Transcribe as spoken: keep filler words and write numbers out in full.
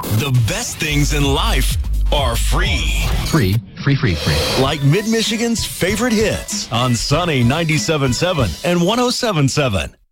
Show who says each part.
Speaker 1: The best things in life are free.
Speaker 2: Free, free, free, free.
Speaker 1: Like Mid-Michigan's favorite hits on Sunny ninety-seven point seven and one oh seven point seven.